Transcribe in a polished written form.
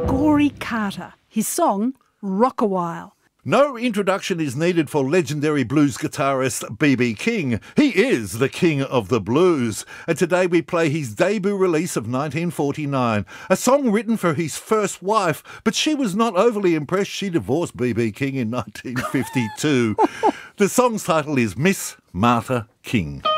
Gory Carter. His song, Rock a While. No introduction is needed for legendary blues guitarist B.B. King. He is the king of the blues. And today we play his debut release of 1949, a song written for his first wife, but she was not overly impressed. She divorced B.B. King in 1952. The song's title is Miss Martha King.